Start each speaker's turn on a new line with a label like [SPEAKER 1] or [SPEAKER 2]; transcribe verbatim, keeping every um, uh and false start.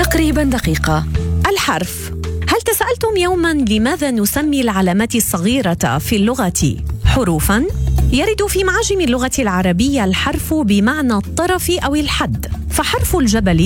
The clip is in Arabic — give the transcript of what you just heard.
[SPEAKER 1] تقريبا دقيقة. الحرف. هل تسألتم يوما لماذا نسمي العلامات الصغيرة في اللغة حروفا؟ يرد في معاجم اللغة العربية الحرف بمعنى الطرف أو الحد، فحرف الجبل